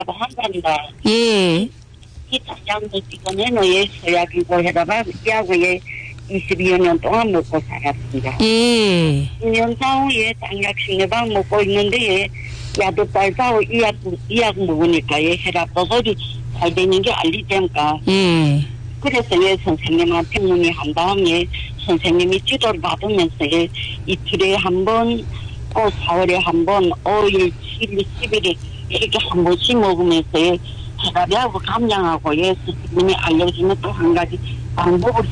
한단다. 예. 이 장량도 이번에는 예 서약이고 해다가 야구에 22년 동안 먹고 살았습니다. 예. 2년 사후에 장약 식내방 먹고 있는데 예, 야도 딸사고 이약 먹으니까 예 혈압도 소리 잘 되는 게 알리니까. 예. 그래서 예 선생님한테 문의한 다음에 선생님이 지도를 받으면서 예 이틀에 한 번, 4월에 한 번, 5일, 7일, 11일 이렇게 한 번씩 먹으면서 예 혈압하고 감량하고 예 선생님이 알려주는 또 한 가지 방법을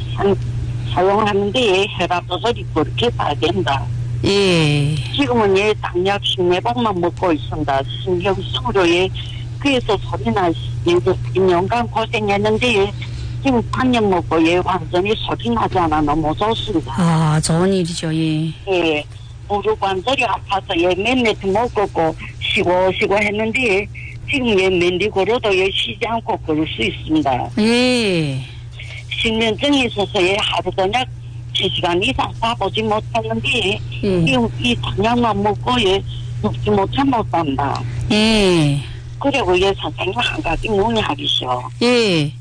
사용하는데 예 혈압도 소리 그렇게 잘 된다. 예. 지금은 예 당약 식내방만 먹고 있습니다. 신경성으로 예 그래서 소리나 예 2년간 고생했는데 예 지금 3년 먹고 예 완전히 소리 나지 않아 너무 좋습니다. 아, 좋은 일이죠. 예. 예 무릎 관절이 아파서 예 맨날 못 걷고 쉬고 했는데 예, 지금 예 맨디 걸어도 예 쉬지 않고 걸을 수 있습니다. 예. 식면증이 있어서 예 하루 저녁 3시간 이상 자보지 못했는데 지금 이 당약만 먹고 예 먹지 못해 못 산다. 예. 그리고 예 선생님 한 가지 문의하기시오. 예.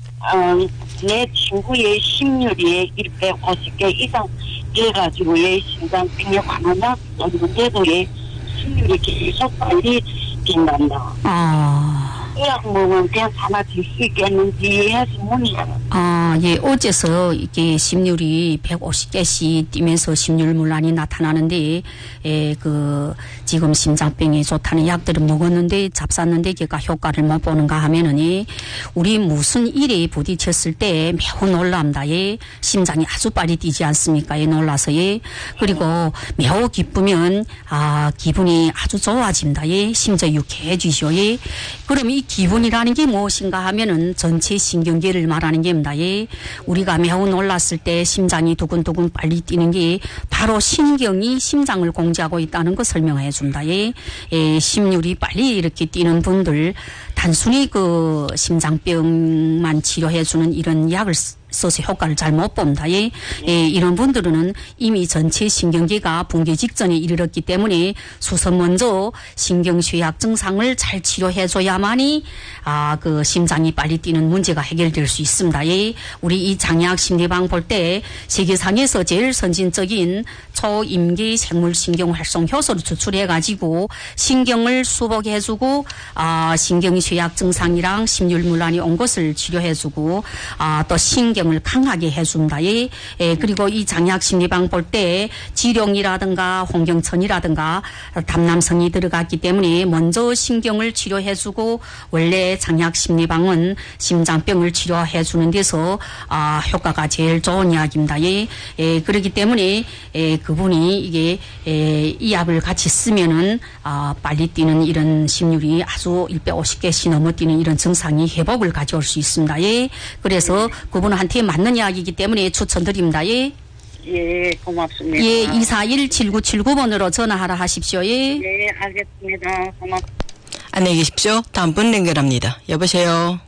내 친구의 심률이 150개 이상 돼가지고 예 심장병에 관한 약 썼는데도 예 심률이 계속 빨리 빈단다. 이 약 먹으면 괜찮아질 수 있겠는지 해서 문의하는. 아, 예, 어째서 이게 심률이 150개씩 뛰면서 심률문란이 나타나는데, 예, 지금 심장병에 좋다는 약들을 먹었는데, 잡쌌는데, 걔가 효과를 못 보는가 하면은, 우리 무슨 일에 부딪혔을 때 매우 놀랍니다. 예, 심장이 아주 빨리 뛰지 않습니까? 예, 놀라서, 예. 그리고 매우 기쁘면, 기분이 아주 좋아집니다. 예, 심지어 유쾌해지죠. 예. 그럼 이 기분이라는 게 무엇인가 하면은 전체 신경계를 말하는 겁니다. 예. 우리가 매우 놀랐을 때 심장이 두근두근 빨리 뛰는 게 바로 신경이 심장을 공지하고 있다는 거 설명해 줍니다. 예. 심률이 빨리 이렇게 뛰는 분들 단순히 심장병만 치료해 주는 이런 약을 써서 효과를 잘 못 봅니다. 예. 이런 분들은 이미 전체 신경계가 붕괴 직전에 이르렀기 때문에 수선 먼저 신경쇠약 증상을 잘 치료해 줘야만이 심장이 빨리 뛰는 문제가 해결될 수 있습니다. 예. 우리 이 장약 심리방 볼 때 세계상에서 제일 선진적인 초임계 생물신경 활성 효소를 추출해 가지고 신경을 수복해 주고 신경쇠약 증상이랑 심률문란이 온 것을 치료해 주고 또 신경을 강하게 해준다. 예. 그리고 이 장약 심리방 볼 때 지룡이라든가 홍경천이라든가 담남성이 들어갔기 때문에 먼저 신경을 치료해주고 원래 장약 심리방은 심장병을 치료해주는 데서 효과가 제일 좋은 약입니다. 예. 그렇기 때문에 그분이 이게 이 약을 같이 쓰면은 빨리 뛰는 이런 심률이 아주 150개씩 넘어 뛰는 이런 증상이 회복을 가져올 수 있습니다. 예. 그래서 그분한테 맞는 약이기 때문에 추천드립니다. 예. 예, 고맙습니다. 예, 241-7979번으로 전화하라 하십시오. 예. 네, 알겠습니다. 고맙습니다. 안녕히 계십시오. 다음 분 연결합니다. 여보세요.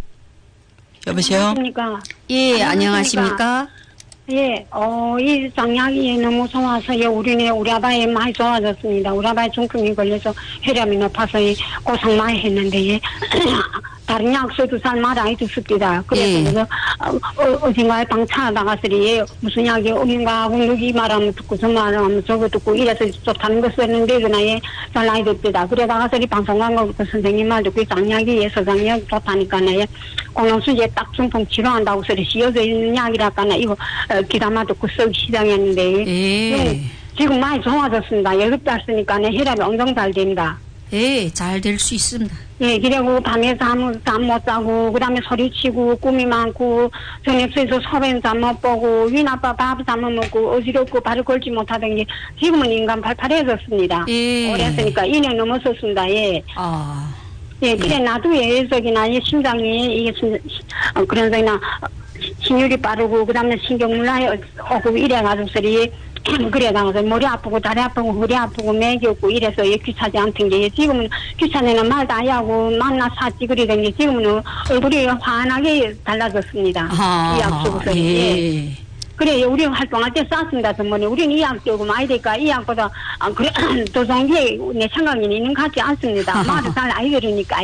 안녕하십니까. 예, 안녕하십니까. 예, 이 장약이 너무 좋아서 우리 아바이 많이 좋아졌습니다. 우리 아바이 중풍이 걸려서 혈압이 높아서 고생 많이 했는데 다른 약 써도 잘 말 안 해줬습니다. 그래서 어딘가에 방 찾아나갔으니 무슨 약이 어딘가 하고 누기 말하면 듣고 저 말하면 저거 듣고 이래서 좋다는 거 썼는데 그나에 잘 안 해줬습니다. 그래 나가서 방송 간거부터 선생님 말 듣고 장약이 서장약 좋다니까 공영수제 딱 중풍 치료한다고 소리 씌어져 있는 약이라까나 이거 기다마 듣고 쓰기 시작했는데 지금 많이 좋아졌습니다. 10달 쓰니까 혈압이 엄청 잘 됩니다. 예, 잘 될 수 있습니다. 예, 그리고 밤에 잠 못 자고, 그 다음에 소리치고, 꿈이 많고, 저녁에서 소변 잠 못 보고, 위나빠 밥 잠 못 먹고, 어지럽고, 발을 걸지 못하던 게, 지금은 인간 팔팔해졌습니다. 예. 오래 했으니까 2년 넘었었습니다, 예. 예, 그래, 나도 심장이, 이게, 그런 소리나, 심율이 빠르고, 그 다음에 신경문란이 오고, 이래가지고, 그래 나가서 머리 아프고 다리 아프고 허리 아프고 맥이 없고 이래서 귀찮지 않던 게 지금은 귀찮으면 말도 안 하고 만나 사지 그러던 게 지금은 얼굴이 환하게 달라졌습니다. 이 약속에서. 예. 그래, 우리 활동할 때 쌌습니다, 선물이. 우리는 이 약 띄우고 많이 되니까 이 약보다, 그래, 도성기에 내 생각이 있는 것 같지 않습니다. 말을 잘 아이들이니까.